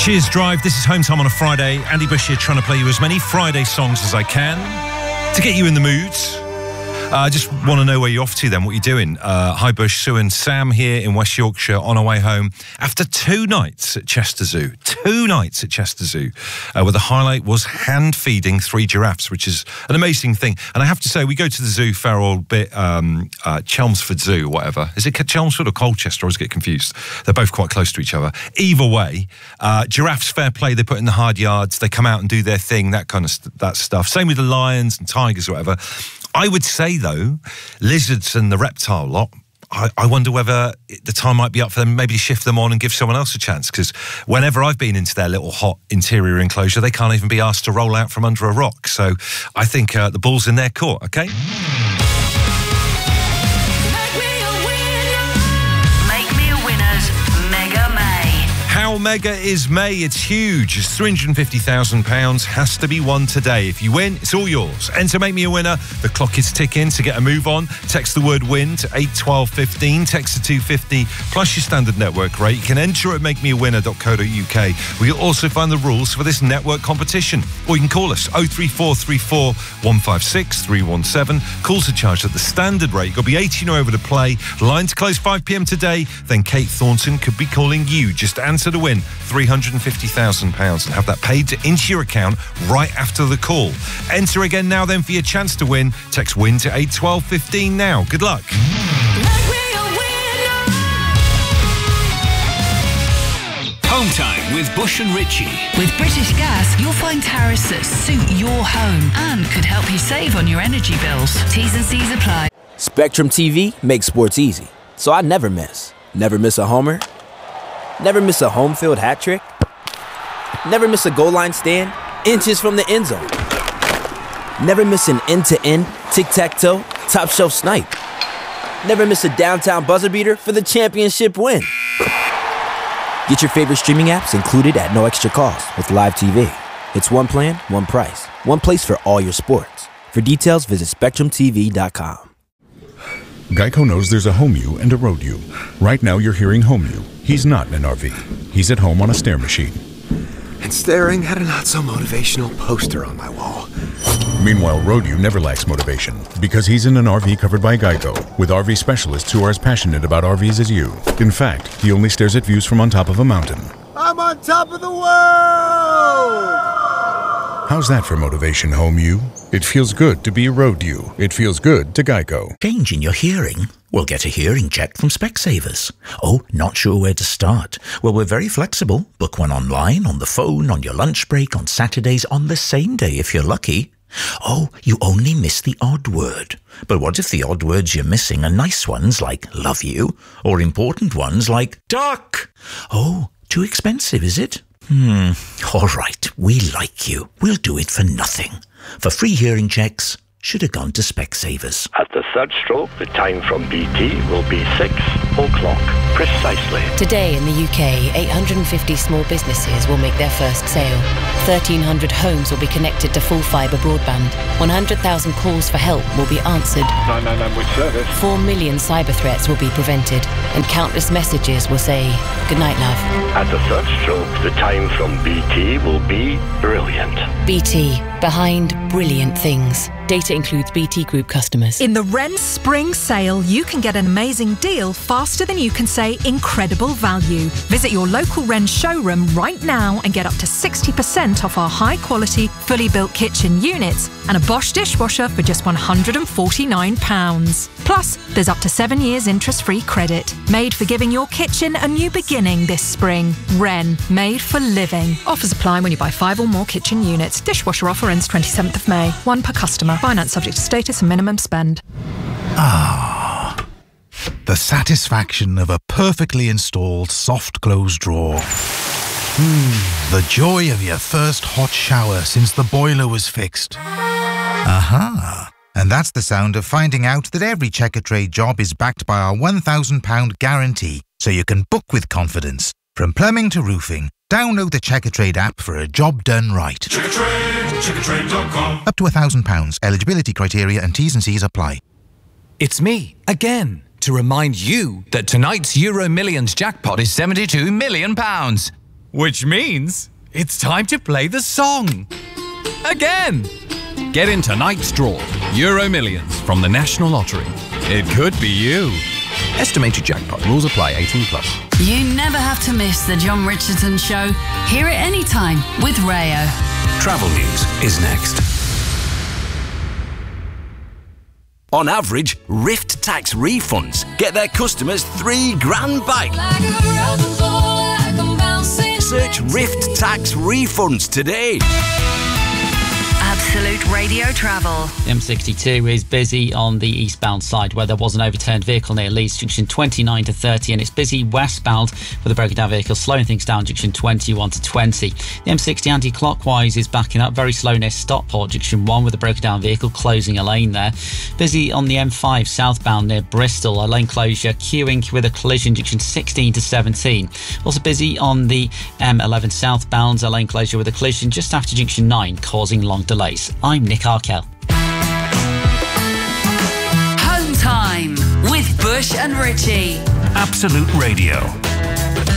Cheers Drive, this is Home Time on a Friday. Andy Bush here trying to play you as many Friday songs as I can to get you in the mood. I just want to know where you're off to then, what you're doing. Hi Bush, Sue and Sam here in West Yorkshire on our way home after 2 nights at Chester Zoo. 2 nights at Chester Zoo, where the highlight was hand-feeding 3 giraffes, which is an amazing thing. And I have to say, we go to the zoo fair old bit, Chelmsford Zoo, whatever. Is it Chelmsford or Colchester? I always get confused. They're both quite close to each other. Either way, giraffes, fair play, they put in the hard yards, they come out and do their thing, that kind of that stuff. Same with the lions and tigers or whatever. I would say, though, lizards and the reptile lot, I wonder whether the time might be up for them maybe to shift them on and give someone else a chance, because whenever I've been into their little hot interior enclosure, they can't even be asked to roll out from under a rock. So I think the ball's in their court, OK? How mega is May? It's huge. It's £350,000 has to be won today. If you win, it's all yours. Enter Make Me a Winner. The clock is ticking to get a move on. Text the word WIN to 81215. Text to 250 plus your standard network rate. You can enter at makemeawinner.co.uk, where you'll also find the rules for this network competition. Or you can call us 03434 156 317. Calls are charged at the standard rate. You've got to be 18 or over to play. Lines close 5 p.m. today. Then Kate Thornton could be calling you. Just answer to win £350,000 and have that paid into your account right after the call. Enter again now then for your chance to win. Text WIN to 81215 now. Good luck. Home Time with Bush and Richie. With British Gas, you'll find tariffs that suit your home and could help you save on your energy bills. T's and C's apply. Spectrum TV makes sports easy, so I never miss. Never miss a homer. Never miss a home field hat trick. Never miss a goal line stand, inches from the end zone. Never miss an end-to-end, tic-tac-toe, top-shelf snipe. Never miss a downtown buzzer beater for the championship win. Get your favorite streaming apps included at no extra cost with Live TV. It's one plan, one price, one place for all your sports. For details, visit SpectrumTV.com. Geico knows there's a home you and a road you. Right now you're hearing home you. He's not in an RV. He's at home on a stair machine. And staring at a not-so-motivational poster on my wall. Meanwhile, road you never lacks motivation because he's in an RV covered by Geico with RV specialists who are as passionate about RVs as you. In fact, he only stares at views from on top of a mountain. I'm on top of the world! How's that for motivation, home you? It feels good to be a road you. It feels good to Geico. Change in your hearing? Well, get a hearing check from Specsavers. Oh, not sure where to start? Well, we're very flexible. Book one online, on the phone, on your lunch break, on Saturdays, on the same day if you're lucky. Oh, you only miss the odd word. But what if the odd words you're missing are nice ones like love you, or important ones like duck? Oh, too expensive, is it? All right, we like you. We'll do it for nothing. For free hearing checks, should have gone to Specsavers. At the third stroke, the time from BT will be 6 o'clock precisely. Today in the UK, 850 small businesses will make their first sale. 1,300 homes will be connected to full fibre broadband. 100,000 calls for help will be answered. 999 with service. 4 million cyber threats will be prevented. And countless messages will say, "Good night, love." At the third stroke, the time from BT will be brilliant. BT, behind brilliant things. Data includes BT Group customers. In the Wren Spring Sale, you can get an amazing deal faster than you can say incredible value. Visit your local Wren showroom right now and get up to 60% off our high-quality, fully built kitchen units and a Bosch dishwasher for just £149. Plus, there's up to 7 years interest-free credit. Made for giving your kitchen a new beginning this spring. Wren, made for living. Offers apply when you buy 5 or more kitchen units. Dishwasher offer ends 27th of May. 1 per customer. Finance subject to status and minimum spend. Ah, the satisfaction of a perfectly installed soft close drawer. The joy of your first hot shower since the boiler was fixed. Aha. And that's the sound of finding out that every Checkatrade job is backed by our £1,000 guarantee, so you can book with confidence. From plumbing to roofing, download the Checkatrade app for a job done right. Checkatrade.com. Up to £1,000. Eligibility criteria and T's and C's apply. It's me, again, to remind you that tonight's Euro Millions jackpot is £72 million. Which means it's time to play the song. Again! Get in tonight's draw, Euro Millions from the National Lottery. It could be you. Estimated jackpot. Rules apply. 18+. You never have to miss the John Richardson Show. Hear it anytime with Rayo. Travel news is next. On average, Rift Tax refunds get their customers $3,000 back. Search Rift Tax refunds today. Absolute Radio Travel. The M62 is busy on the eastbound side where there was an overturned vehicle near Leeds, junction 29 to 30, and it's busy westbound with a broken down vehicle slowing things down, junction 21 to 20. The M60 anti-clockwise is backing up, very slow near Stockport, junction 1, with a broken down vehicle closing a lane there. Busy on the M5 southbound near Bristol, a lane closure queuing with a collision, junction 16 to 17. Also busy on the M11 southbound, a lane closure with a collision just after junction 9, causing long delays. I'm Nick Arkell. Home time with Bush and Richie. Absolute Radio.